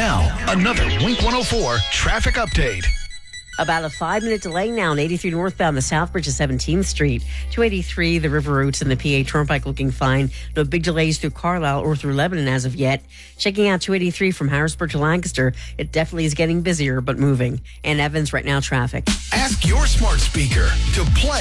Now, another Wink 104 traffic update. About a 5-minute delay now on 83 northbound, the Southbridge to 17th Street. 283, the river routes and the PA Turnpike looking fine. No big delays through Carlisle or through Lebanon as of yet. Checking out 283 from Harrisburg to Lancaster. It definitely is getting busier, but moving. And Evans, right now, traffic. Ask your smart speaker to play